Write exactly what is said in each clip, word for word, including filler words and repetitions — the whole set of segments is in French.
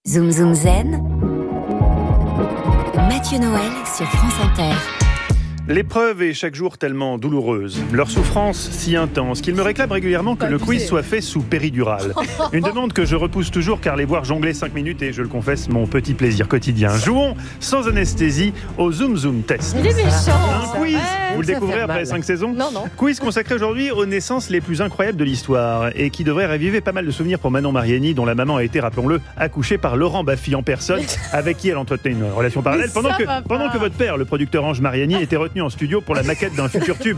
Zoom Zoom Zen, Mathieu Noël sur France Inter. L'épreuve est chaque jour tellement douloureuse, leur souffrance si intense qu'ils me réclament régulièrement que le quiz soit fait sous péridurale. Une demande que je repousse toujours car les voir jongler cinq minutes est, je le confesse, mon petit plaisir quotidien. Jouons sans anesthésie au Zoom Zoom Test. Il est méchant. Un quiz, vous le découvrez après cinq saisons. Non, non. Quiz consacré aujourd'hui aux naissances les plus incroyables de l'histoire et qui devrait raviver pas mal de souvenirs pour Manon Mariani, dont la maman a été, rappelons-le, accouchée par Laurent Baffy en personne, avec qui elle entretenait une relation parallèle pendant que, pendant que votre père, le producteur Ange Mariani, était retenu en studio pour la maquette d'un futur tube.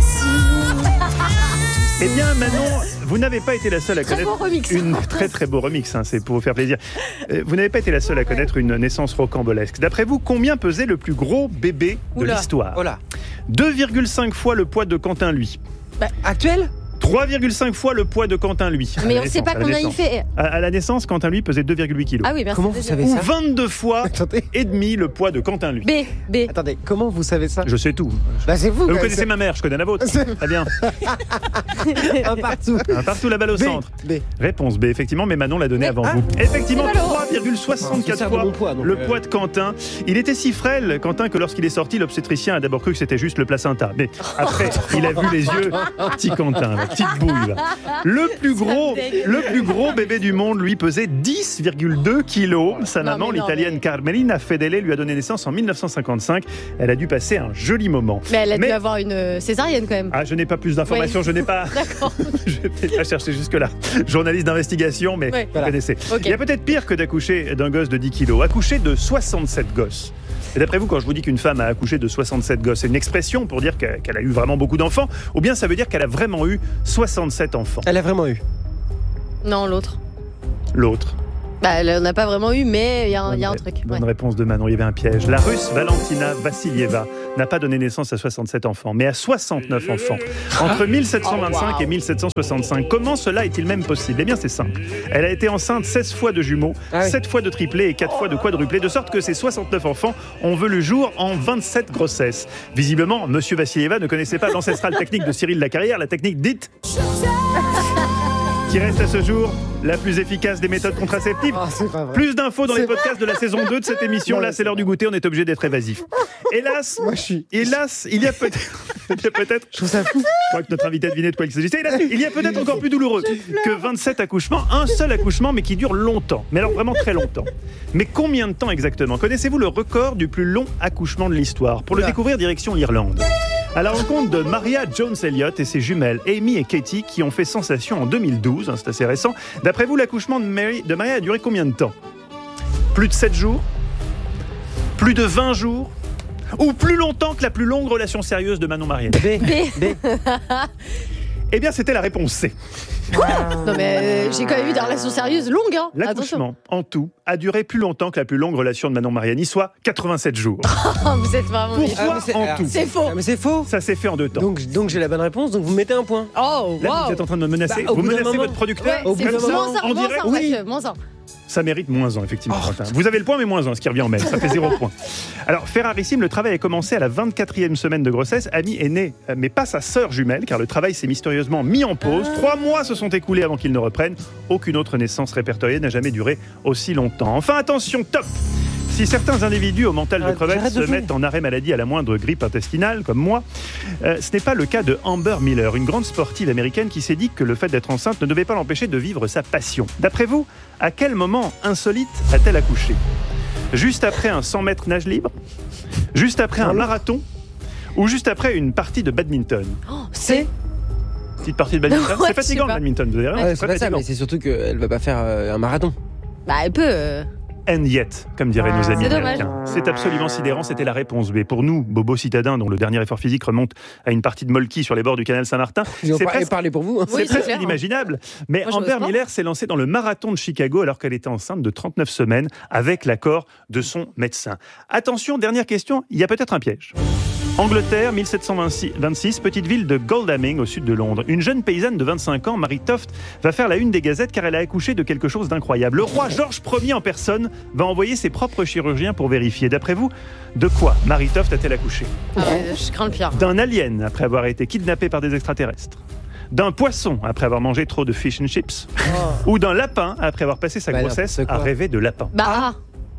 Eh bien, Manon, vous n'avez pas été la seule à très connaître remix. une très très beau remix. Hein, c'est pour vous faire plaisir. Euh, Vous n'avez pas été la seule à connaître une naissance rocambolesque. D'après vous, combien pesait le plus gros bébé de Oula. l'histoire? Oh là. deux virgule cinq fois le poids de Quentin lui. Actuel trois virgule cinq fois le poids de Quentin lui. Mais À la on ne sait naissance, pas à la combien il naissance. fait. À, à la naissance, Quentin lui pesait deux virgule huit kilos. Ah oui, merci. Comment vous savez Ou ça vingt-deux fois Attendez. et demi le poids de Quentin lui. B, B. Attendez, comment vous savez ça? Je sais tout. Bah c'est vous. Vous quoi, connaissez c'est- ma mère, je connais la vôtre. C'est- Très bien. Un partout. Un partout la balle au B. centre. B. Réponse B, effectivement, mais Manon l'a donné Mais- avant Ah. vous. Effectivement, Mais alors trois virgule On se soixante-quatre sert de fois mon poids, donc, le euh, poids de Quentin. Il était si frêle, Quentin, que lorsqu'il est sorti, l'obstétricien a d'abord cru que c'était juste le placenta. Mais après, il a vu les yeux. Petit Quentin, la petite bouille. là. Le plus gros, le plus gros bébé du monde, lui, pesait dix virgule deux kilos. Sa Non, maman, mais non, l'italienne mais- Carmelina Fedele, lui a donné naissance en mille neuf cent cinquante-cinq. Elle a dû passer un joli moment. Mais elle a Mais- dû avoir une euh, césarienne quand même. Ah, je n'ai pas plus d'informations, je n'ai pas... D'accord. Je vais peut-être pas chercher jusque-là. Journaliste d'investigation, mais Ouais. vous Voilà. connaissez. Ok. Il y a peut-être pire que d'accoucher d'un gosse de dix kilos. Accoucher de soixante-sept gosses. Et d'après vous, quand je vous dis qu'une femme a accouché de soixante-sept gosses, c'est une expression pour dire qu'elle qu'elle a eu vraiment beaucoup d'enfants, ou bien ça veut dire qu'elle a vraiment eu soixante-sept enfants. Elle a vraiment eu. Non, l'autre. L'autre. Bah, elle n'a pas vraiment eu, mais il y a un, il y a un Bonne truc. Bonne Ouais. réponse de Manon, il y avait un piège. La russe Valentina Vassilieva n'a pas donné naissance à soixante-sept enfants, mais à soixante-neuf enfants. Entre mille sept cent vingt-cinq Oh, wow. et mille sept cent soixante-cinq. Comment cela est-il même possible? Eh bien, c'est simple. Elle a été enceinte seize fois de jumeaux, Ah oui. sept fois de triplés et quatre fois de quadruplés, de sorte que ces soixante-neuf enfants ont vu le jour en vingt-sept grossesses. Visiblement, Monsieur Vassilieva ne connaissait pas l'ancestrale technique de Cyril Lacarrière, la technique dite... qui reste à ce jour la plus efficace des méthodes contraceptives. Ah, c'est pas vrai. Plus d'infos dans les C'est- podcasts de la saison deux de cette émission. Là, c'est l'heure du goûter, on est obligé d'être évasif. Hélas, Moi, je suis. hélas, il y a peut-être... il y a peut-être... Je trouve ça fou. Je crois que notre invité a deviné de quoi il s'agissait. Hélas, il y a peut-être encore plus douloureux que vingt-sept accouchements. Un seul accouchement, mais qui dure longtemps. Mais alors vraiment très longtemps. Mais combien de temps exactement? Connaissez-vous le record du plus long accouchement de l'histoire? Pour le Oula. découvrir, direction l'Irlande. À la rencontre de Maria Jones Elliott et ses jumelles Amy et Katie qui ont fait sensation en deux mille douze, hein, c'est assez récent. D'après vous, l'accouchement de, Mary, de Maria a duré combien de temps? Plus de sept jours? Plus de vingt jours? Ou plus longtemps que la plus longue relation sérieuse de Manon Mariani? B. B. B. Eh bien, c'était la réponse C. Non, mais euh, j'ai quand même eu des relations sérieuses longues. Hein. Attention. L'accouchement, en tout, a duré plus longtemps que la plus longue relation de Manon Mariani, soit quatre-vingt-sept jours. Vous êtes vraiment méchant. Pourquoi mais c'est- en alors, tout? C'est faux. Ah, mais c'est faux. Ça s'est fait en deux temps. Donc, donc j'ai la bonne réponse, donc vous mettez un point. Oh, Là, wow. vous êtes en train de me menacer. Bah, au vous bout d'un menacez moment- votre producteur Ouais, Au bout c'est d'un faux. moment- Moins un, en moins direct. un, Oui. Mathieu, moins un. Ça mérite moins un, effectivement. Oh. Quentin. Vous avez le point, mais moins un, ce qui revient en mail. Ça fait zéro point. Alors, Ferrarissime, le travail a commencé à la vingt-quatrième semaine de grossesse. Ami est né, euh, mais pas sa sœur jumelle, car le travail s'est mystérieusement mis en pause. Trois mois se sont écoulés avant qu'il ne reprenne. Aucune autre naissance répertoriée n'a jamais duré aussi longtemps. Enfin, attention, top! Si certains individus au mental de Arrête, crevette j'arrête se de jouer. mettent en arrêt maladie à la moindre grippe intestinale, comme moi, euh, ce n'est pas le cas de Amber Miller, une grande sportive américaine qui s'est dit que le fait d'être enceinte ne devait pas l'empêcher de vivre sa passion. D'après vous, à quel moment insolite a-t-elle accouché? Juste après un cent mètres nage libre? Juste après un marathon? Ou juste après une partie de badminton? Oh, c'est. Petite partie de badminton? Ouais, C'est fatigant je sais le badminton, vous avez raison, Ouais, c'est c'est très pas ça, fatigant. mais c'est surtout qu'elle va pas faire euh, un marathon. Bah, elle peut. euh, And yet, comme diraient nos amis C'est dommage. américains. C'est absolument sidérant, c'était la réponse B. Pour nous, bobos citadins, dont le dernier effort physique remonte à une partie de Molki sur les bords du canal Saint-Martin, Ils ont c'est pas presque, parlé pour vous. hein. c'est Oui, c'est presque clair. inimaginable. Mais Moi, je Amber n'ose pas. Miller s'est lancée dans le marathon de Chicago alors qu'elle était enceinte de trente-neuf semaines avec l'accord de son médecin. Attention, dernière question, il y a peut-être un piège. Angleterre, mille sept cent vingt-six, petite ville de Godalming au sud de Londres. Une jeune paysanne de vingt-cinq ans, Marie Toft, va faire la une des gazettes car elle a accouché de quelque chose d'incroyable. Le roi Georges Ier en personne va envoyer ses propres chirurgiens pour vérifier. D'après vous, de quoi Marie Toft a-t-elle accouché? Ah ouais, je crains le pire. D'un alien après avoir été kidnappé par des extraterrestres? d'un poisson après avoir mangé trop de fish and chips, Oh. ou d'un lapin après avoir passé sa Bah, grossesse n'importe à quoi. rêver de lapin. Bah, ah.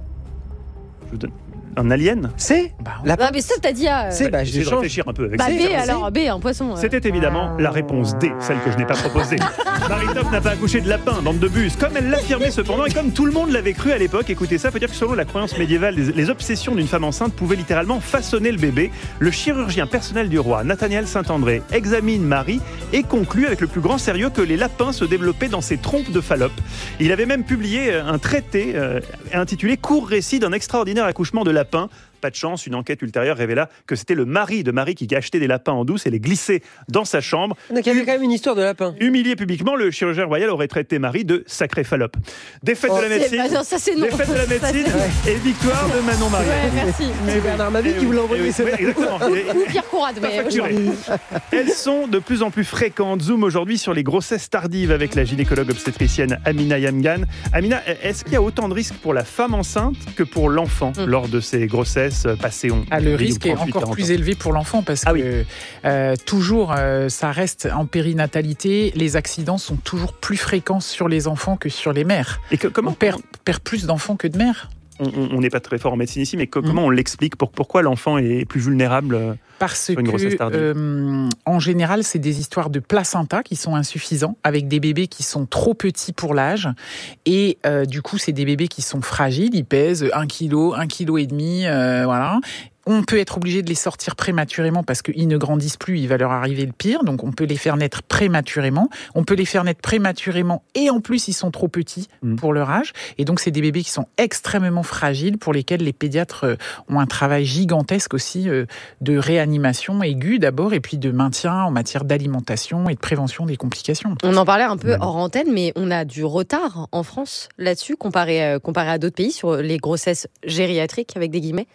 Je vous donne un alien. C'est Bah, la Ah, mais ça, t'as dit A. C'est, bah, je Essayez de change. réfléchir un peu avec Bah, ça. B c'est- alors, B, un poisson. euh. C'était évidemment la réponse D, celle que je n'ai pas proposée. Marie-Toph n'a pas accouché de lapin, bande de bus, comme elle l'affirmait cependant, et comme tout le monde l'avait cru à l'époque. Écoutez ça, faut dire que selon la croyance médiévale, les, les obsessions d'une femme enceinte pouvaient littéralement façonner le bébé. Le chirurgien personnel du roi, Nathaniel Saint-André, examine Marie et conclut avec le plus grand sérieux que les lapins se développaient dans ses trompes de Fallope. Il avait même publié un traité euh, intitulé « Court récit d'un extraordinaire accouchement de lapin ». Pas de chance, une enquête ultérieure révéla que c'était le mari de Marie qui achetait des lapins en douce et les glissait dans sa chambre. Donc, il y avait quand même une histoire de lapin. Humilié publiquement, le chirurgien royal aurait traité Marie de sacré Fallope. Défaite Oh, de la C'est- médecine, bah, non, ça, c'est non. défaite de la Ça, médecine c'est- et victoire de Manon Marie. Ouais, merci. C'est Bernard Mabie Eh qui vous oui, l'a eh envoyé. oui, c'est oui, vrai. exactement. Et- Ou Pierre Courade, pas mais facturé. aujourd'hui. Elles sont de plus en plus fréquentes. Zoom aujourd'hui sur les grossesses tardives avec la gynécologue obstétricienne Amina Yamgan. Amina, est-ce qu'il y a autant de risques pour la femme enceinte que pour l'enfant Mm. lors de ces grossesses passées on- Ah, le on dit, risque est trente-huit, encore quarante plus ans. élevé pour l'enfant parce Ah que oui. euh, toujours, euh, ça reste en périnatalité, les accidents sont toujours plus fréquents sur les enfants que sur les mères. Et que- On comment perd, perd plus d'enfants que de mères. on on- on n'est pas très fort en médecine ici, mais que- Mm. comment on l'explique pour, Pourquoi l'enfant est plus vulnérable euh, Parce Sur une grossesse que, tardive. euh, en général, c'est des histoires de placenta qui sont insuffisants, avec des bébés qui sont trop petits pour l'âge. Et euh, du coup, c'est des bébés qui sont fragiles, ils pèsent un kilo, un kilo et demi, euh, voilà. On peut être obligé de les sortir prématurément parce qu'ils ne grandissent plus, il va leur arriver le pire. Donc on peut les faire naître prématurément. On peut les faire naître prématurément et en plus ils sont trop petits Mmh. pour leur âge. Et donc c'est des bébés qui sont extrêmement fragiles pour lesquels les pédiatres euh, ont un travail gigantesque aussi euh, de réanimation aiguë d'abord et puis de maintien en matière d'alimentation et de prévention des complications. On en parlait un peu Ouais. hors antenne, mais on a du retard en France là-dessus, comparé, euh, comparé à d'autres pays, sur les grossesses gériatriques, avec des guillemets.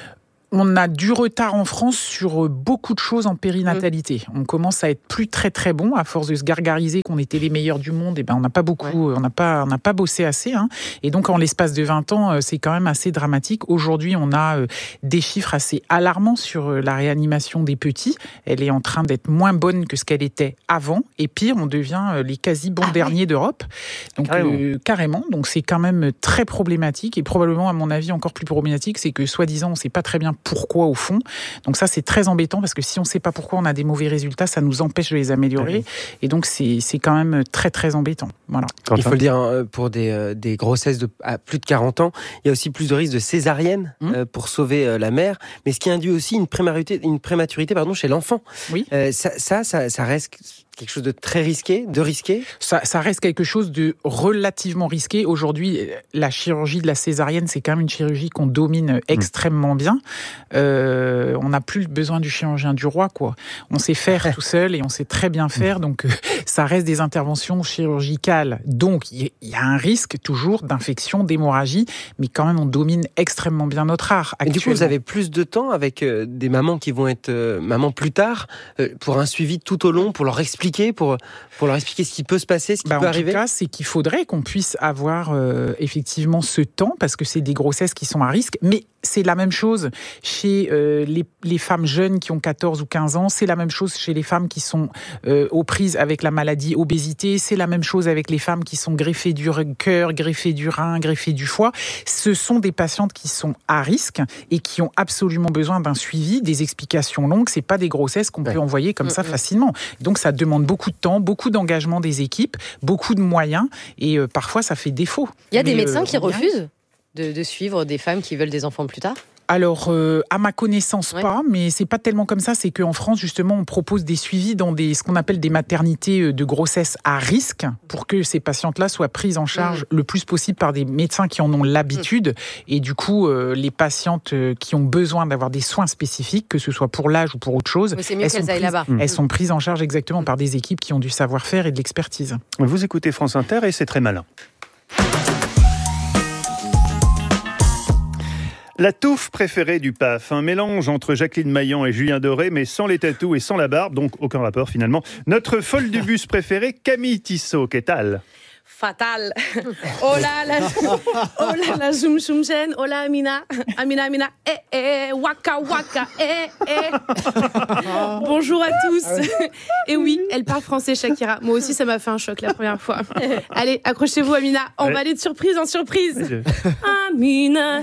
On a du retard en France sur beaucoup de choses en périnatalité. Mmh. On commence à être plus très très bon à force de se gargariser qu'on était les meilleurs du monde. Et ben on n'a pas beaucoup, Ouais. on n'a pas, on n'a pas bossé assez. Hein. Et donc en l'espace de vingt ans, euh, c'est quand même assez dramatique. Aujourd'hui, on a euh, des chiffres assez alarmants sur euh, la réanimation des petits. Elle est en train d'être moins bonne que ce qu'elle était avant. Et pire, on devient euh, les quasi bons Ah ouais. derniers d'Europe. Donc Carrément. euh, carrément. Donc c'est quand même très problématique et probablement à mon avis encore plus problématique, c'est que soi-disant on ne sait pas très bien pourquoi au fond. Donc ça, c'est très embêtant parce que si on ne sait pas pourquoi on a des mauvais résultats, ça nous empêche de les améliorer. Oui. Et donc, c'est c'est quand même très, très embêtant. Voilà. Quentin. Il faut le dire, hein, pour des, euh, des grossesses de, à plus de quarante ans, il y a aussi plus de risques de césarienne Mmh. euh, pour sauver euh, la mère, mais ce qui induit aussi une prématurité, une prématurité pardon, chez l'enfant. Oui. Euh, ça, ça, ça, ça reste quelque chose de très risqué, de risqué. Ça, ça reste quelque chose de relativement risqué. Aujourd'hui, la chirurgie de la césarienne, c'est quand même une chirurgie qu'on domine extrêmement bien. Euh, on n'a plus besoin du chirurgien du roi, quoi. On sait faire tout seul et on sait très bien faire. Donc, euh, ça reste des interventions chirurgicales. Donc, il y, y a un risque toujours d'infection, d'hémorragie, mais quand même, on domine extrêmement bien notre art. Et du coup, vous actuellement. avez plus de temps avec euh, des mamans qui vont être euh, mamans plus tard, euh, pour un suivi tout au long, pour leur expliquer, pour, pour leur expliquer ce qui peut se passer, ce qui Bah, peut en arriver. tout cas, c'est qu'il faudrait qu'on puisse avoir euh, effectivement ce temps, parce que c'est des grossesses qui sont à risque, mais c'est la même chose chez euh, les, les femmes jeunes qui ont quatorze ou quinze ans, c'est la même chose chez les femmes qui sont euh, aux prises avec la maladie obésité, c'est la même chose avec les femmes qui sont greffées du cœur, greffées du rein, greffées du foie. Ce sont des patientes qui sont à risque et qui ont absolument besoin d'un suivi, des explications longues. C'est pas des grossesses qu'on Ouais. peut envoyer comme Mmh, ça mmh. facilement. Donc ça demande beaucoup de temps, beaucoup d'engagement des équipes, beaucoup de moyens et euh, parfois ça fait défaut. Il y a des Mais, médecins euh, qui on y arrive. refusent de, de suivre des femmes qui veulent des enfants plus tard. Alors, euh, à ma connaissance, Ouais. pas, mais c'est pas tellement comme ça. C'est qu'en France, justement, on propose des suivis dans des, ce qu'on appelle des maternités euh, de grossesse à risque pour que ces patientes-là soient prises en charge Mmh. le plus possible par des médecins qui en ont l'habitude. Et du coup, euh, les patientes euh, qui ont besoin d'avoir des soins spécifiques, que ce soit pour l'âge ou pour autre chose, Mais c'est mieux elles qu'elles sont aillent prises- là-bas. elles sont prises en charge exactement par des équipes qui ont du savoir-faire et de l'expertise. Vous écoutez France Inter et c'est très malin. La touffe préférée du P A F, un mélange entre Jacqueline Maillan et Julien Doré, mais sans les tatous et sans la barbe, donc aucun rapport finalement. Notre folle du bus préférée, Camille Tissot, qu'est-elle ? fatal. Oh là là, oh là là, zoom zoom chen. Oh là Amina, Amina Amina, eh eh, waka waka, eh eh. Bonjour à tous. Et oui, elle parle français, Shakira. Moi aussi, ça m'a fait un choc la première fois. Allez, accrochez-vous, Amina. On va aller de surprise en surprise. Amina,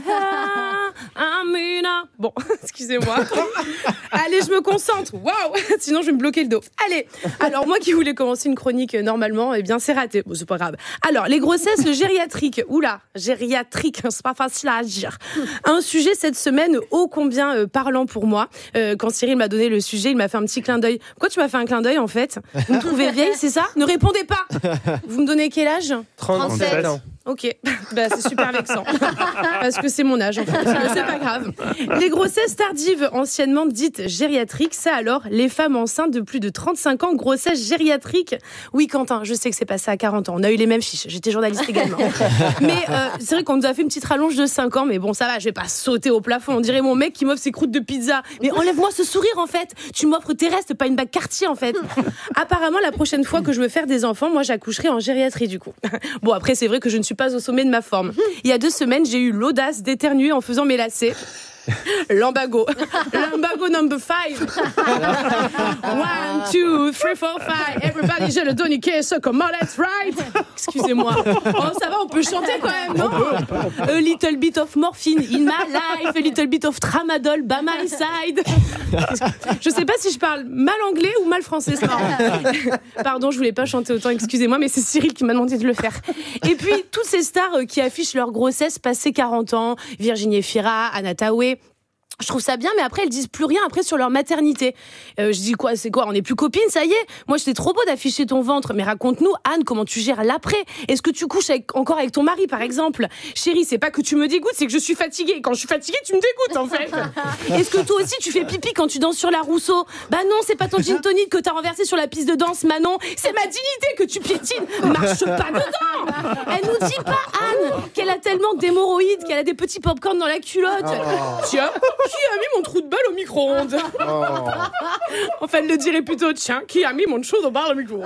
Amina. Bon, excusez-moi. Allez, je me concentre. Waouh, sinon je vais me bloquer le dos. Allez. Alors moi qui voulais commencer une chronique normalement, eh bien c'est raté. Bon, c'est pas grave. Alors les grossesses gériatriques. Oula, gériatrique, c'est pas facile à dire. Un sujet cette semaine ô combien euh, parlant pour moi. Euh, quand Cyril m'a donné le sujet, il m'a fait un petit clin d'œil. Pourquoi tu m'as fait un clin d'œil en fait? Vous me trouvez vieille, c'est ça? Ne répondez pas. Vous me donnez quel âge? trente-sept ans. Ok, bah, c'est super vexant. Parce que c'est mon âge en fait. C'est pas grave. Les grossesses tardives, anciennement dites gériatriques, ça alors, les femmes enceintes de plus de trente-cinq ans, grossesse gériatrique. Oui, Quentin, je sais que c'est passé à quarante ans. On a eu les mêmes fiches. J'étais journaliste également. Mais euh, c'est vrai qu'on nous a fait une petite rallonge de cinq ans, mais bon, ça va, je vais pas sauter au plafond. On dirait mon mec qui m'offre ses croûtes de pizza. Mais enlève-moi ce sourire en fait. Tu m'offres tes restes, pas une bague Cartier en fait. Apparemment, la prochaine fois que je veux faire des enfants, moi j'accoucherai en gériatrie du coup. Bon, après, c'est vrai que je ne suis pas au sommet de ma forme. Il y a deux semaines, j'ai eu l'audace d'éternuer en faisant mes lacets. Lumbago. Lumbago number five. One, two, three, four, five. Everybody, j'ai le doniquet, so come on, that's right. Excusez-moi. Oh, ça va, on peut chanter quand même, non? A little bit of morphine in my life, a little bit of tramadol by my side. Je sais pas si je parle mal anglais ou mal français, c'est marrant. Pardon, je voulais pas chanter autant, excusez-moi, mais c'est Cyril qui m'a demandé de le faire. Et puis, toutes ces stars qui affichent leur grossesse passé quarante ans, Virginie Efira, Anna Tawai, je trouve ça bien, mais après, elles disent plus rien après sur leur maternité. Euh, je dis quoi, c'est quoi, on n'est plus copines, ça y est? Moi, c'était trop beau d'afficher ton ventre, mais raconte-nous, Anne, comment tu gères l'après? Est-ce que tu couches avec, encore avec ton mari, par exemple? Chérie, c'est pas que tu me dégoûtes, c'est que je suis fatiguée. Quand je suis fatiguée, tu me dégoûtes, en fait. Est-ce que toi aussi, tu fais pipi quand tu danses sur la Rousseau? Bah non, c'est pas ton gin tonic que t'as renversé sur la piste de danse, Manon. C'est ma dignité que tu piétines. Marche pas dedans. Elle nous dit pas, Anne, qu'elle a tellement d'hémorroïdes, qu'elle a des petits pop-corn dans la culotte. Oh. Tiens, qui a mis mon trou de balle au micro-ondes? Oh. Enfin, elle le dirait plutôt, tiens, qui a mis mon trou de balle au micro-ondes?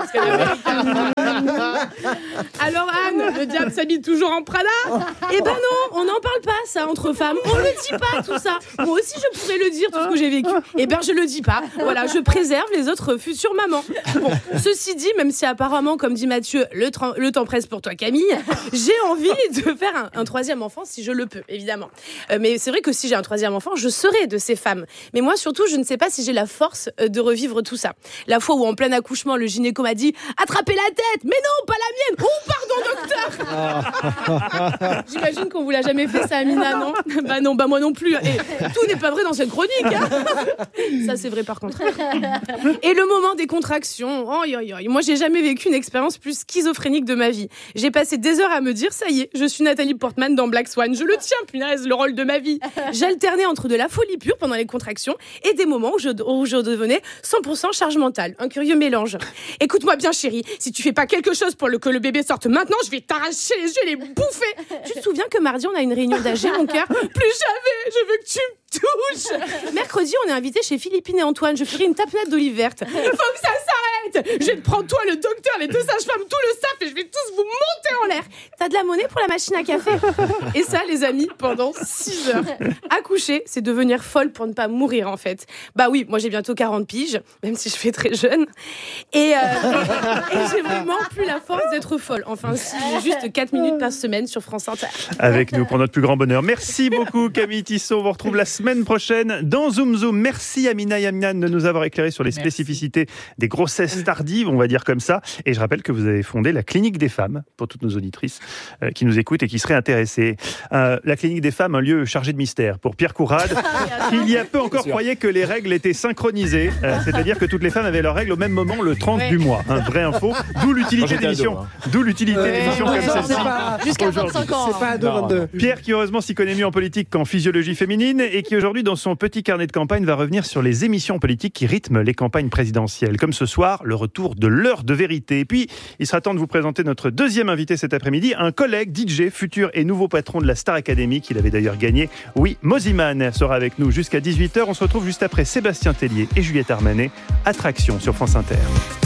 Alors Anne, le diable s'habille toujours en Prada? Eh ben non, on n'en parle pas, ça, entre femmes. On le dit pas, tout ça. Moi aussi, je pourrais le dire, tout ce que j'ai vécu. Eh ben, je le dis pas. Voilà, je préserve les autres futures mamans. Bon, ceci dit, même si apparemment, comme dit Mathieu, le, tra- le temps presse pour toi, Camille, j'ai envie de faire un, un troisième enfant si je le peux, évidemment. Euh, mais c'est vrai que si j'ai un troisième enfant, je serai de ces femmes. Mais moi, surtout, je ne sais pas si j'ai la force de revivre tout ça. La fois où, en plein accouchement, le gynéco m'a dit « Attrapez la tête !» Mais non, pas la mienne. Oh, pardon, docteur. J'imagine qu'on vous l'a jamais fait, ça, Amina, non? Bah non, bah moi non plus. Et tout n'est pas vrai dans cette chronique. Hein. Ça, c'est vrai, par contre. Et le moment des contractions. Oh, yo, yo. Moi, j'ai jamais vécu une expérience plus schizophrénique de ma vie. J'ai passé des heures à me dire « Ça y est, je suis Nathalie Portman dans Black Swan. Je le tiens, punaise, le rôle de ma vie. » J'alternais entre de la folie pure pendant les contractions et des moments où je, où je devenais cent pour cent charge mentale. Un curieux mélange. Écoute-moi bien, chérie, si tu fais pas quelque chose pour le, que le bébé sorte maintenant, je vais t'arracher les yeux et les bouffer. Tu te souviens que mardi, on a une réunion d'A G, mon cœur? Plus jamais, je veux que tu me touches. Mercredi, on est invité chez Philippine et Antoine. Je ferai une tapenade d'olive verte. Il faut que ça s'arrête. Je vais te prendre toi, le docteur, les deux sages-femmes, tout le staff et je vais tous vous monter en l'air. T'as de la monnaie pour la machine à café? Et ça, les amis, pendant six heures. Accoucher, c'est devenir folle pour ne pas mourir, en fait. Bah oui, moi j'ai bientôt quarante piges, même si je fais très jeune. Et, euh, et, et j'ai vraiment plus la force d'être folle. Enfin, si j'ai juste quatre minutes par semaine sur France Inter. Avec nous pour notre plus grand bonheur. Merci beaucoup, Camille Tissot. On vous retrouve la semaine prochaine dans Zoom Zoom. Merci Amina Yamyan de nous avoir éclairé sur les spécificités des grossesses tardives, on va dire comme ça. Et je rappelle que vous avez fondé la Clinique des femmes, pour toutes nos auditrices euh, qui nous écoutent et qui seraient intéressées. Euh, la Clinique des femmes, un lieu chargé de mystère. Pour Pierre Courade, qui il y a peu encore croyait que les règles étaient synchronisées, euh, c'est-à-dire que toutes les femmes avaient leurs règles au même moment, le trente ouais. du mois. Un vrai info. D'où l'utilité d'émissions. Hein. D'où l'utilité ouais, d'émissions comme celle-ci. Jusqu'à vingt-cinq ans. C'est pas à deux vingt-deux. Pierre, qui heureusement s'y connaît mieux en politique qu'en physiologie féminine, et qui aujourd'hui, dans son petit carnet de campagne, va revenir sur les émissions politiques qui rythment les campagnes présidentielles. Comme ce soir, le retour de l'heure de vérité. Et puis, il sera temps de vous présenter notre deuxième invité cet après-midi, un collègue, D J, futur et nouveau patron de la Star Academy, qu'il avait d'ailleurs gagné. Oui, Moziman sera avec nous jusqu'à dix-huit heures. On se retrouve juste après Sébastien Tellier et Juliette Armanet. Attraction sur France Inter.